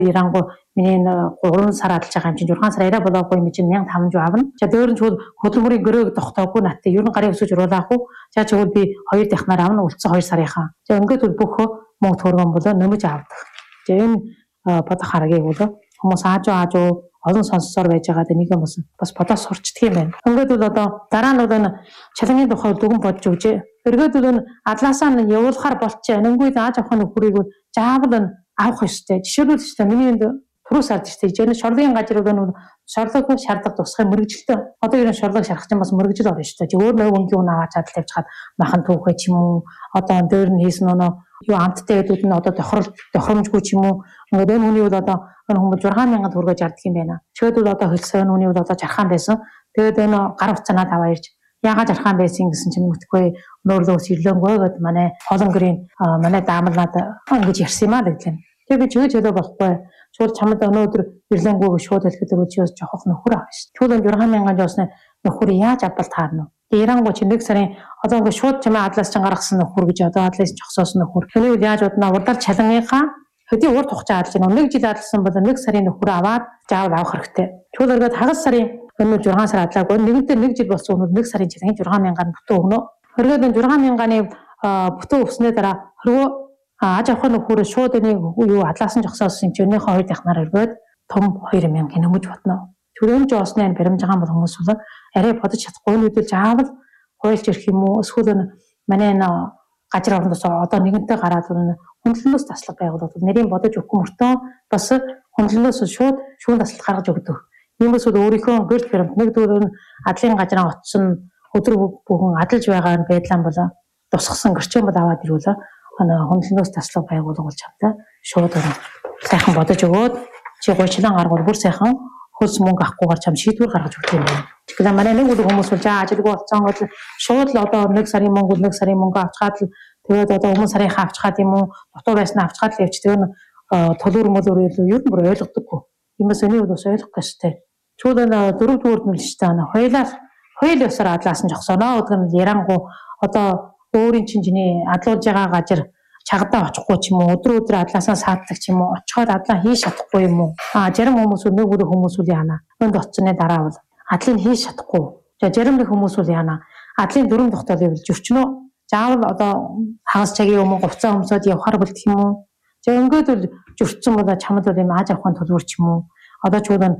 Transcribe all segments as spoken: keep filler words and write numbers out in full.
Ирангу миний гурван сар адалж байгаа юм чинь зургаан сар арай болоогүй юм чинь мянга таван зуун авна. За дээр нь чууд хөдөлмөрийн гөрөөг тогтоогүй надтай ер нь гарын өсөж уруулаах уу. За чууд би хоёр дахнаар авна үлдсэн хоёр сарынхаа. За ингээд бол бүх мөнгө төргөн болоо нөмөж авдаг. За энэ бодох харгийг бол хүмүүс ааж ааж олон сонссоор байж байгаа нэг юм бас бас бодож сурчдаг юм байна. Ингээд бол одоо дараа нь бол энэ чалангийн тухай дүгэн бодж өгчээ. Эргээд бол энэ адлаасаа нь явуулахар болчихё. Энэнгүйд ааж авах нь хүрийг заавал нь авах ёстой. Жишээлбэл ч миний энд түрүү сард ч тийм шорлогийн газрууд нь шорлог шаардлага тусахын мэрэгжилтэй. Одоо ер нь шорлог шарах чинь бас мэрэгжил орно шүү дээ. Өөр нэг өнгийн үн аваад чадал тавьж хаад махан түүхэ ч юм уу одоо дээр нь хийсэн нөө юу амттай гэдүүд нь одоо тохирол тохиромжгүй ч юм уу. Ингээд энэ хүний бол одоо энэ хүмүүс зургаан мянган төгрөгөж арддаг юм байна. Чихэд бол одоо хэлсэн хүний бол одоо жархан байсан. Тэгээд энэ гар утсанаа таваа ирж яагаад жархан байсан гэсэн чинь мэдхгүй нөөрлөөс ирлэнгөө гэд манай холон гэрийн манай даамал надад ингэж ярьсан юм аа гэдлээ. Тэгээд би чигээ чөлөө болохгүй. Шууд чамд өнөөдөр ирлэнгөө шууд хэлэхэд өгч жоохох нөхөр ааш. Чулуун зургаан мянган жоосны нөхөр яаж авбал таарна. Ирангуй чи нэг сарын одоо ингэ шууд чамаа адлаас чинь гаргасан нөхөр гэж одоо адлаас жогсоосон нөхөр. Тэнийг яаж удаа урдаар чалангийнхаа хэдийн урд хугацаа адлаж байна. Нэг жил адласан бол нэг сарын нөхөр аваад заавал авах хэрэгтэй. Чул өргөд хагас сарын өнөө зургаан сар адлаагүй нэгэнтээ нэг жил болсон өнөө нэг сарын чалангийн зургаан мянгаар бүтэн өгнө. Өргөд энэ зургаан мянганы бүтэн өгснээ дараа хөргөө ааж авах нөхөр шууд нэг юу адлаасан жогсоосон юм чи өнөөхөө хоёр дахнаар өргөд том хоёр мянга нөмөж бодно. Түрэн жоосны баримж байгаа бол хүмүүс бол арай бодож чадахгүй нүдэл заавал хуйлж ирэх юм уу эсвэл манай энэ газар орнос одоо нэгэнтээ гараад хөндлөнөөс таслах байгууллагууд нэрийн бодож өгөх мөртөө бас хөндлөнөөс шууд шүүн таслах гаргаж өгдөг. Иймээс бол өөрийнхөө гэрт баримт нэг дөрөв адлын газраа очсон өдөр бүгэн адалж байгаа байдлаа бол тусгасан гэрчэн бол аваад ирүүлээ. Хөндлөнөөс таслах байгууллага болж чадтай шууд сайхан бодож өгөөд чи гойчлан гаргуул бүр сайхан хөлс мөнгө авахгүйгээр чам шийдвэр гаргаж өгөх юм байна. Тэгэхээр манай нэг үл хүмүүс бол жаа ажилгүй болсон бол шууд л одоо нэг сарын мөнгө нэг сарын мөнгө авчгаад л тэгээд одоо өмнө сарынхаа авчгаад юм уу дотор байснаа авчгаад л явчихдаг нь төлөөр мөлөөр ер нь бүр ойлгодоггүй. Иймээс энийг бас ойлгох гэжтэй. Чууд энэ дөрөв дүүрд нь л шүү дээ. Хоёлаа хоёул ёсоор адлаасан жогсоноо гэдэг нь ярангу одоо өөрийн чинжний адлуулж байгаа газар чагадаа очихгүй ч юм уу өдөр өдөр адлаасаа сааддаг ч юм уу очиход адлаа хийж чадахгүй юм уу а зарим хүмүүс нэг үр хүмүүс үл яана өнд оцсны дараа бол адлыг хийж чадахгүй за зарим нэг хүмүүс үл яана адлын дөрөв тогтоол ивэл зөрчнөө заавал одоо хагас цагийн юм уу говцаа өмсөд явахар болдох юм уу за ингээд бол зөрчсөн бол чамд бол юм ааж авахын төлөвөр ч юм уу одоо ч үгүй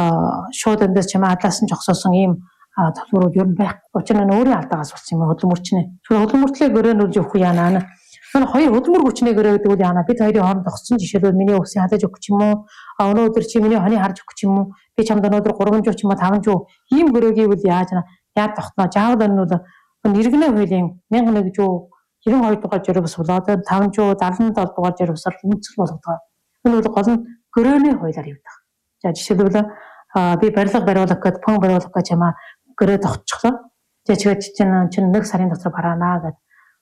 шууд эндээс чамаа адлаасан жогсоосон ийм төлөврүүд ер нь байх учраас өөрийн алдаагаас болсон юм хөдөлмөрчнээ хөдөлмөртлөө гөрөөнүүлж өгөх яана энэ хоёр хөдөлмөр хүчний гэрээ гэдэг үл яана бид хоёрын хооронд тогтсон жишээлбэл миний өсөй хадаж өгөх юм уу өнөөдөр чи миний хоны харж өгөх юм уу би чамд өнөөдөр гурван жуу ч юм уу таван жуу ийм гөрөөгийг үл яаж яад тогтноо заавал энэ бол иргэнэ хуулийн мянга нэг жуу девяносто хоёр дугаар журмс болоод таван жуу дагалан дол дугаар журмсаар үнэлэл болгодог. Энэ бол гол нь гөрөөний хуулиар явдаг. За жишээлбэл би барилга бариулах гэдэг пон бариулах гэж чамаа гөрөө тогтчихлоо. Тэгээ чи чинь нэг сарын дотор бараанаа гэдэг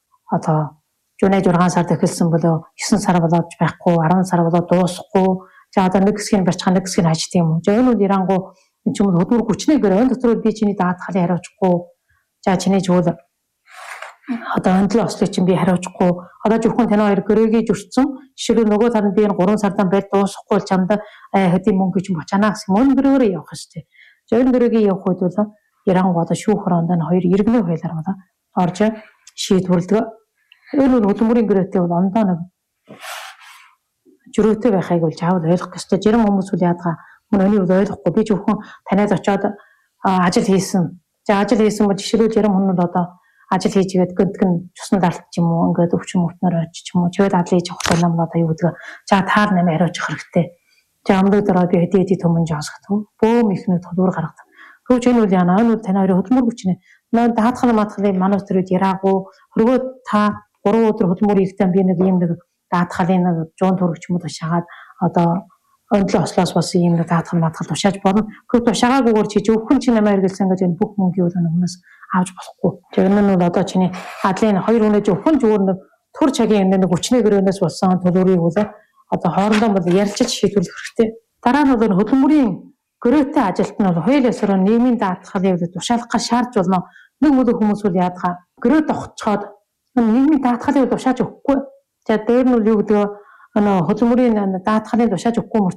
одоо Жунай зургаан сард эхэлсэн болоо есөн сар болоод байхгүй арван сар болоод дуусахгүй за одоо нэг хэсгийг барьчихсан нэг хэсгийг хажт юм уу. За энэ үл ирангу энэ ч юм уу хөдөлмөр хүчний гэрээ энэ дотор би чиний даатгалыг хариуцахгүй за чиний зүйл одоо өндлөө ослыг чинь би хариуцахгүй одоо зөвхөн тань хоёр гөрөөгийг зөрчсөн жишээлбэл нөгөө таранд би энэ гурван сардан барь дуусахгүй л чамд хэдийн мөнгө чинь бочаанаа гэсэн юм гөрөөрөө явах хэрэгтэй. За энэ гөрөөгийн явах үед бол ирангу одоо шүүх хоронд энэ хоёр иргэнэ хуулиар болоо орж шийдвэрлэдэг. Энэ хөдөлмөрийн гэрээтэй бол ондоо нэг жирөөтэй байхыг бол заавал ойлгох ёстой. Зарим хүмүүс үл яадгаа мөн өний үл ойлгохгүй би зөвхөн танайд очиод ажил хийсэн. За ажил хийсэн бол жишээлбэл зарим хүмүүс одоо ажил хийж игээд гэнтгэн цусны даралт ч юм уу ингээд өвчин мөтнөр очиж ч юм уу чивэд адлын хийж авах юм одоо юу гэдэг. За таар нэмэ хариучих хэрэгтэй. За амдаа дараа би хэдий хэдий төмөн жоосгох. Бөөм их нэг төлөвөр гаргадаг. Хөөч энэ үл яана энэ тань хоёрын хөдөлмөр хүчний нөө даатгал матгалыг манай төрөд яраагүй хөргөө та гурван өдөр хөдөлмөр хийхдээ би нэг юм нэг даатгалын нэг жуун төрөгч юм уу тушаагаад одоо өндлөө ослоос бас юм нэг даатгал матгал тушааж болно. Хөөе тушаагаагүйгээр чи зөвхөн чи намайг хэрэглэсэн гэж энэ бүх мөнгөийг өнөө хүмүүс авч болохгүй. Тэр нь бол одоо чиний адлын хоёр хүнээ зөвхөн зүгээр нэг төр цагийн нэг хүчний гэрээс болсон төлөврийг бол одоо хоорондоо бол ярилцаж шийдвэрлэх хэрэгтэй. Дараа нь бол хөдөлмөрийн гэрээтэй ажилт нь бол хоёул ёсоор нийгмийн даатгалыг тушаалгах шаардж болно. Нэг мөлөө хүмүүс бол яадгаа гэрээ тогтцоход нийгмийн даатгалыг тушааж өгөхгүй. За дээр нь юу гэдэг өнөө хөдөлмөрийн даатгалыг тушааж өгөхгүй